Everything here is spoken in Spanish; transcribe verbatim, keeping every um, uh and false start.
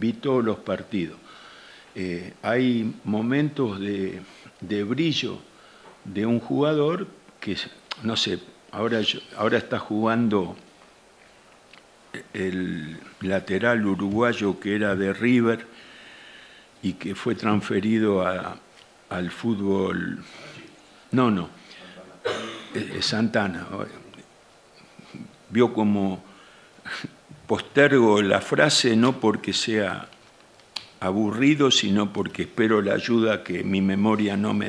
vi todos los partidos. Eh, hay momentos de, de brillo de un jugador que, no sé, ahora, yo, ahora está jugando el lateral uruguayo que era de River y que fue transferido a, al fútbol. No, no, eh, Santana. Vio como postergo la frase no porque sea aburrido, sino porque espero la ayuda que mi memoria no me